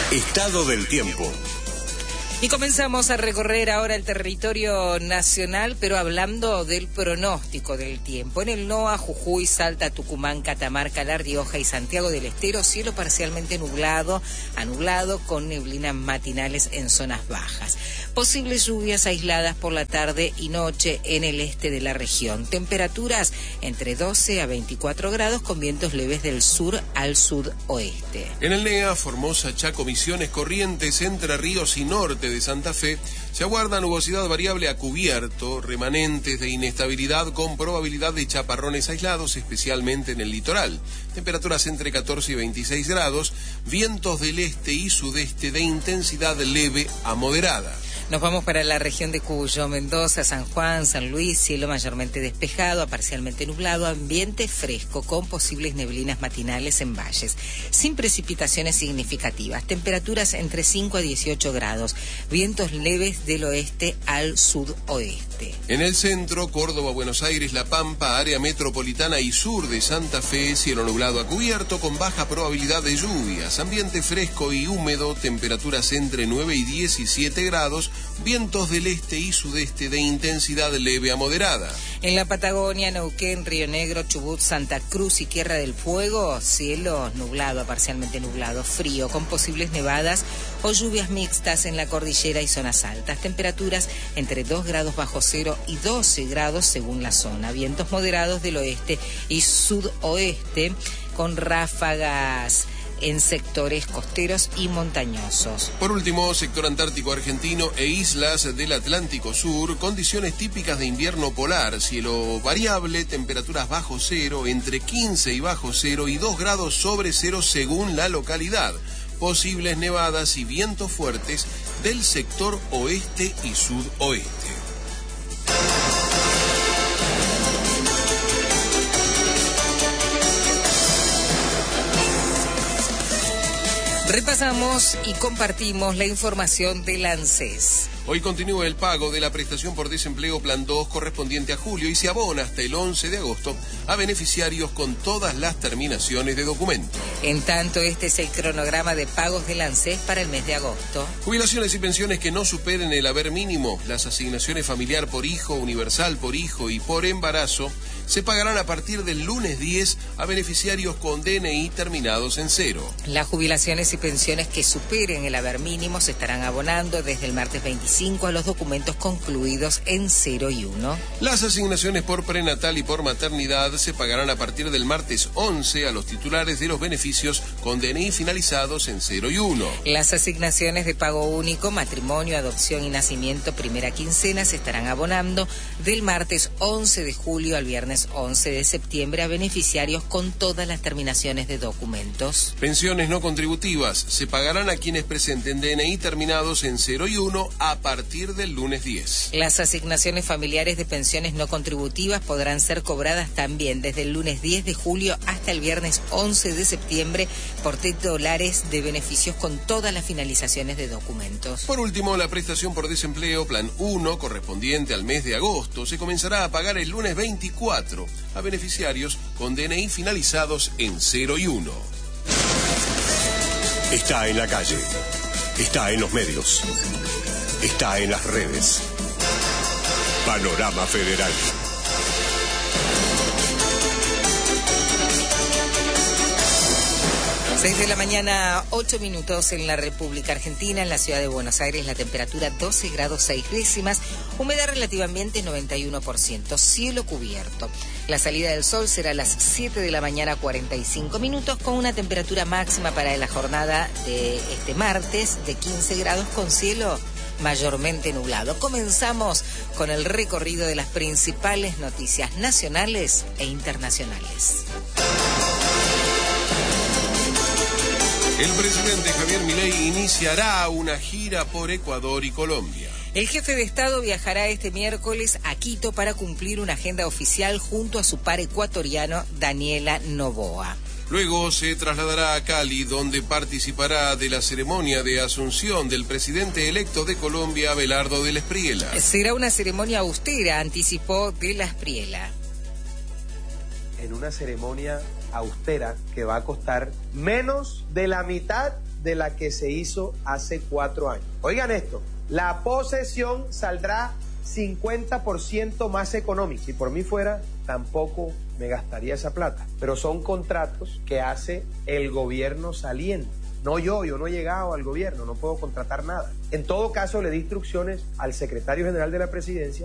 Estado del tiempo. Y comenzamos a recorrer ahora el territorio nacional, pero hablando del pronóstico del tiempo. En el NOA, Jujuy, Salta, Tucumán, Catamarca, La Rioja y Santiago del Estero, cielo parcialmente nublado a nublado con neblinas matinales en zonas bajas. Posibles lluvias aisladas por la tarde y noche en el este de la región. Temperaturas entre 12 a 24 grados con vientos leves del sur al sudoeste. En el NEA, Formosa, Chaco, Misiones, Corrientes, Entre Ríos y norte de Santa Fe, se aguarda nubosidad variable a cubierto, remanentes de inestabilidad con probabilidad de chaparrones aislados, especialmente en el litoral. Temperaturas entre 14 y 26 grados, vientos del este y sudeste de intensidad leve a moderada. Nos vamos para la región de Cuyo, Mendoza, San Juan, San Luis, cielo mayormente despejado a parcialmente nublado, ambiente fresco con posibles neblinas matinales en valles, sin precipitaciones significativas, temperaturas entre 5 a 18 grados, vientos leves del oeste al sudoeste. En el centro, Córdoba, Buenos Aires, La Pampa, área metropolitana y sur de Santa Fe, cielo nublado a cubierto con baja probabilidad de lluvias, ambiente fresco y húmedo, temperaturas entre 9 y 17 grados, vientos del este y sudeste de intensidad leve a moderada. En la Patagonia, Neuquén, Río Negro, Chubut, Santa Cruz y Tierra del Fuego, cielo nublado a parcialmente nublado, frío, con posibles nevadas o lluvias mixtas en la cordillera y zonas altas. Temperaturas entre 2 grados bajo cero y 12 grados según la zona. Vientos moderados del oeste y sudoeste con ráfagas en sectores costeros y montañosos. Por último, sector antártico argentino e islas del Atlántico Sur, condiciones típicas de invierno polar, cielo variable, temperaturas bajo cero, entre 15 y bajo cero y 2 grados sobre cero según la localidad. Posibles nevadas y vientos fuertes del sector oeste y sudoeste. Repasamos y compartimos la información del ANSES. Hoy continúa el pago de la prestación por desempleo Plan 2 correspondiente a julio y se abona hasta el 11 de agosto a beneficiarios con todas las terminaciones de documento. En tanto, este es el cronograma de pagos del ANSES para el mes de agosto. Jubilaciones y pensiones que no superen el haber mínimo, las asignaciones familiar por hijo, universal por hijo y por embarazo, se pagarán a partir del lunes 10 a beneficiarios con DNI terminados en 0. Las jubilaciones y pensiones que superen el haber mínimo se estarán abonando desde el martes 25 a los documentos concluidos en 0 y 1. Las asignaciones por prenatal y por maternidad se pagarán a partir del martes 11 a los titulares de los beneficios con DNI finalizados en 0 y 1. Las asignaciones de pago único, matrimonio, adopción y nacimiento primera quincena se estarán abonando del martes 11 de julio al viernes 11 de septiembre a beneficiarios con todas las terminaciones de documentos. Pensiones no contributivas se pagarán a quienes presenten DNI terminados en 0 y 1 a partir del lunes 10. Las asignaciones familiares de pensiones no contributivas podrán ser cobradas también desde el lunes 10 de julio hasta el viernes 11 de septiembre por titulares de beneficios con todas las finalizaciones de documentos. Por último, la prestación por desempleo Plan 1 correspondiente al mes de agosto se comenzará a pagar el lunes 24 a beneficiarios con DNI finalizados en 0 y 1. Está en la calle, está en los medios, está en las redes. Panorama Federal. 6 de la mañana, 8 minutos en la República Argentina, en la ciudad de Buenos Aires, la temperatura 12 grados 6 décimas, humedad relativamente 91%, cielo cubierto. La salida del sol será a las 7 de la mañana, 45 minutos, con una temperatura máxima para la jornada de este martes de 15 grados con cielo mayormente nublado. Comenzamos con el recorrido de las principales noticias nacionales e internacionales. El presidente Javier Milei iniciará una gira por Ecuador y Colombia. El jefe de Estado viajará este miércoles a Quito para cumplir una agenda oficial junto a su par ecuatoriano Daniela Noboa. Luego se trasladará a Cali, donde participará de la ceremonia de asunción del presidente electo de Colombia, Abelardo de la Espriella. Será una ceremonia austera, anticipó de la Espriella. En una ceremonia austera que va a costar menos de la mitad de la que se hizo hace 4 años. Oigan esto, la posesión saldrá 50% más económica. Si por mí fuera, tampoco me gastaría esa plata. Pero son contratos que hace el gobierno saliente. No yo no he llegado al gobierno, no puedo contratar nada. En todo caso, le di instrucciones al secretario general de la presidencia